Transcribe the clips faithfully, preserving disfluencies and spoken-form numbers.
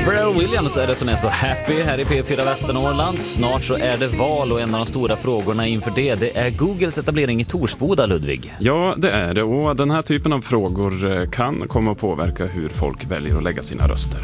Pharrell Williams är det som är så happy här i P fyra Västernorrland. Snart så är det val och en av de stora frågorna inför det, det är Googles etablering i Torsboda, Ludvig. Ja, det är det, och den här typen av frågor kan komma att påverka hur folk väljer att lägga sina röster.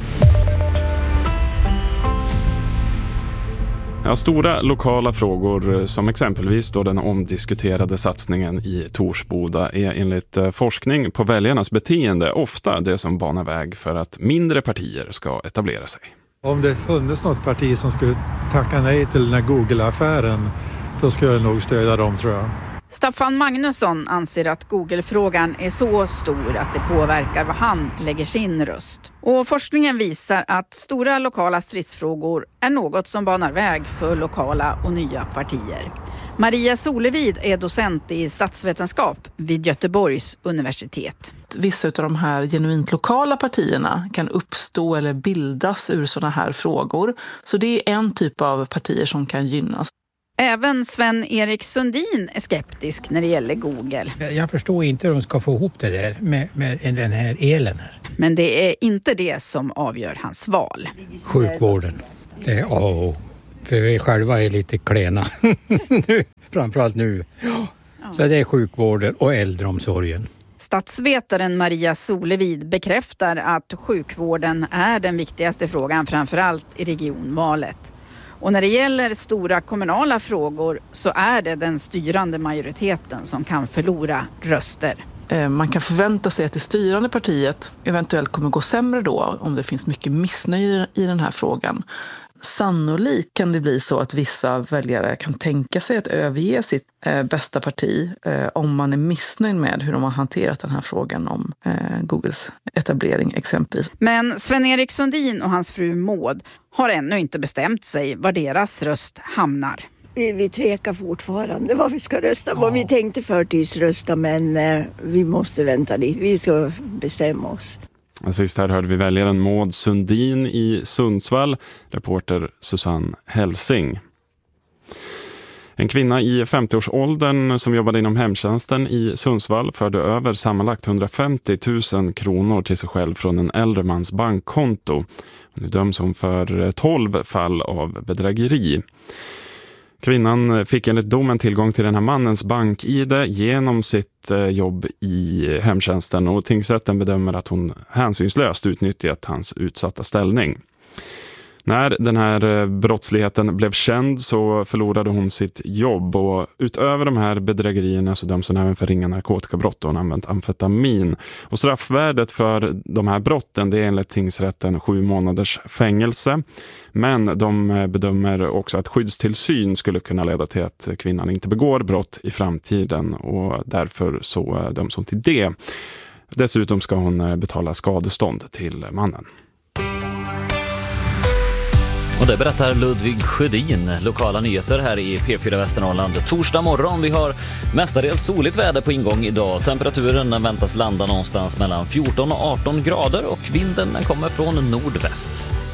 Ja, stora lokala frågor som exempelvis då den omdiskuterade satsningen i Torsboda är enligt forskning på väljarnas beteende ofta det som banar väg för att mindre partier ska etablera sig. Om det funnits något parti som skulle tacka nej till den här Google-affären, då skulle jag nog stödja dem, tror jag. Staffan Magnusson anser att Google-frågan är så stor att det påverkar vad han lägger sin röst. Och forskningen visar att stora lokala stridsfrågor är något som banar väg för lokala och nya partier. Maria Solevid är docent i statsvetenskap vid Göteborgs universitet. Vissa av de här genuint lokala partierna kan uppstå eller bildas ur sådana här frågor. Så det är en typ av partier som kan gynnas. Även Sven-Erik Sundin är skeptisk när det gäller Google. Jag förstår inte hur de ska få ihop det där med, med den här elen här. Men det är inte det som avgör hans val. Sjukvården, det är A och O. För vi själva är lite klena. nu, framförallt nu. Så det är sjukvården och äldreomsorgen. Statsvetaren Maria Solevid bekräftar att sjukvården är den viktigaste frågan, framförallt i regionvalet. Och när det gäller stora kommunala frågor så är det den styrande majoriteten som kan förlora röster. Man kan förvänta sig att det styrande partiet eventuellt kommer gå sämre då om det finns mycket missnöje i den här frågan. Sannolikt kan det bli så att vissa väljare kan tänka sig att överge sitt eh, bästa parti eh, om man är missnöjd med hur de har hanterat den här frågan om eh, Googles etablering exempelvis. Men Sven-Erik Sundin och hans fru Maud har ännu inte bestämt sig var deras röst hamnar. Vi, vi tvekar fortfarande vad vi ska rösta på. Ja. Vi tänkte förtidsrösta, men eh, vi måste vänta lite. Vi ska bestämma oss. Sist här hörde vi väljaren Maud Sundin i Sundsvall, reporter Susanne Helsing. En kvinna i femtioårsåldern som jobbade inom hemtjänsten i Sundsvall förde över sammanlagt hundrafemtio tusen kronor till sig själv från en äldre mans bankkonto. Nu döms hon för tolv fall av bedrägeri. Kvinnan fick enligt domen tillgång till den här mannens bank-I D genom sitt jobb i hemtjänsten, och tingsrätten bedömer att hon hänsynslöst utnyttjat hans utsatta ställning. När den här brottsligheten blev känd så förlorade hon sitt jobb, och utöver de här bedrägerierna så döms hon även för ringa narkotikabrott och hon använt amfetamin. Och straffvärdet för de här brotten, det är enligt tingsrätten sju månaders fängelse. Men de bedömer också att skyddstillsyn skulle kunna leda till att kvinnan inte begår brott i framtiden, och därför så döms hon till det. Dessutom ska hon betala skadestånd till mannen. Och det berättar Ludvig Sjödin. Lokala nyheter här i P fyra Västernorrland. Torsdag morgon, vi har mestadels soligt väder på ingång idag. Temperaturen den väntas landa någonstans mellan fjorton och arton grader och vinden den kommer från nordväst.